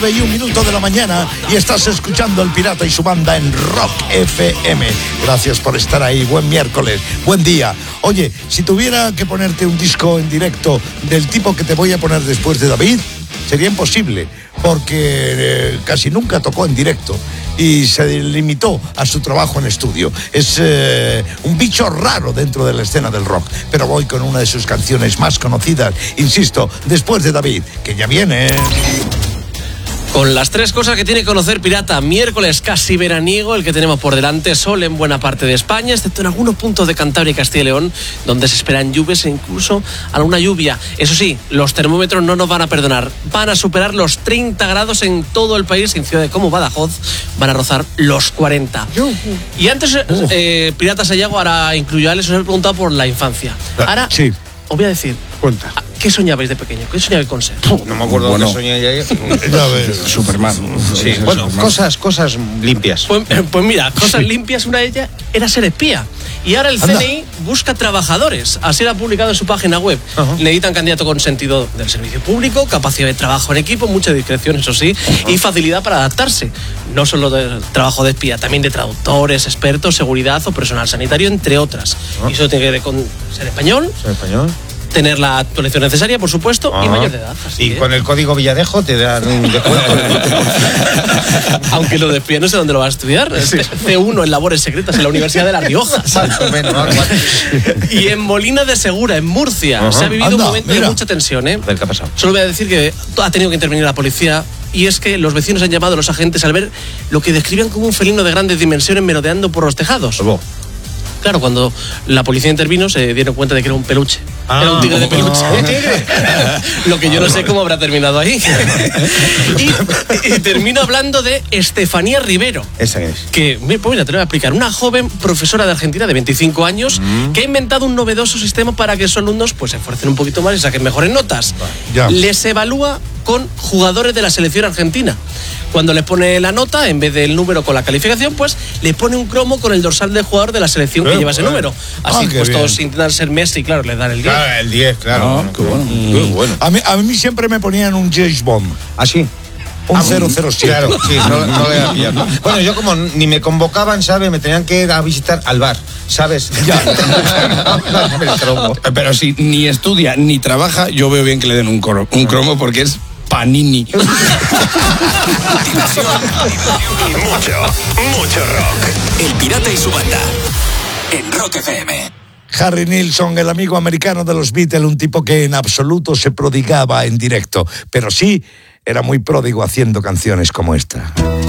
Y 1 minuto de la mañana y estás escuchando El Pirata y su banda en Rock FM. Gracias por estar ahí, buen miércoles, buen día. Oye, si tuviera que ponerte un disco en directo del tipo que te voy a poner después de David, sería imposible, porque casi nunca tocó en directo y se limitó a su trabajo en estudio. Es un bicho raro dentro de la escena del rock, pero voy con una de sus canciones más conocidas, insisto, después de David, que ya viene. Con las 3 cosas que tiene que conocer Pirata, miércoles casi veraniego, el que tenemos por delante, sol en buena parte de España, excepto en algunos puntos de Cantabria y Castilla y León, donde se esperan lluvias e incluso alguna lluvia. Eso sí, los termómetros no nos van a perdonar, van a superar los 30 grados en todo el país, en ciudades como Badajoz van a rozar los 40. Y antes, Pirata Sayago, ahora incluyo a Alex, os he preguntado por la infancia. Ahora, sí. Os voy a decir, cuenta. ¿Qué soñabais de pequeño? ¿Qué soñabais con ser? No me acuerdo qué soñé ayer. Superman. Sí, bueno, cosas limpias. Pues mira, cosas limpias, una de ellas era ser espía. Y ahora el CNI busca trabajadores. Así lo ha publicado en su página web. Necesitan candidato con sentido del servicio público, capacidad de trabajo en equipo, mucha discreción, eso sí, y facilidad para adaptarse. No solo del trabajo de espía, también de traductores, expertos, seguridad o personal sanitario, entre otras. Y eso tiene que ver con ser español. Tener la actualización necesaria, por supuesto, y mayor de edad. Y con el código Villadejo te dan un descuento. Aunque lo de espía no sé dónde lo vas a estudiar. Sí. C1 en labores secretas en la Universidad de La Rioja. Más o menos. Y en Molina de Segura, en Murcia, se ha vivido un momento de mucha tensión. ¿Qué ha pasado? Solo voy a decir que ha tenido que intervenir la policía. Y es que los vecinos han llamado a los agentes al ver lo que describían como un felino de grandes dimensiones merodeando por los tejados. Claro, cuando la policía intervino se dieron cuenta de que era un peluche. Era un tigre de peluche. Lo que yo no sé cómo habrá terminado ahí. y termino hablando de Estefanía Rivero. ¿Esa es? Que, pues mira, te lo voy a explicar. Una joven profesora de Argentina de 25 años que ha inventado un novedoso sistema para que sus alumnos pues, se esfuercen un poquito más y saquen mejores notas. Les evalúa con jugadores de la selección argentina. Cuando les pone la nota, en vez del número con la calificación, pues le pone un cromo con el dorsal del jugador de la selección que lleva ese número. Así pues todos intentan ser Messi, claro, les dan el 10. Claro, el 10, claro. Qué bueno. Qué bueno. A mí siempre me ponían un James Bond. ¿Ah, sí? Un 007. Claro, sí, no le había pillado. Bueno, yo como ni me convocaban, ¿sabes? Me tenían que ir a visitar al bar, ¿sabes? Pero si ni estudia ni trabaja, yo veo bien que le den un cromo porque es Panini. Diversión y mucho rock. El Pirata y su banda en Rock FM. Harry Nilsson, el amigo americano de los Beatles, un tipo que en absoluto se prodigaba en directo, pero sí era muy pródigo haciendo canciones como esta.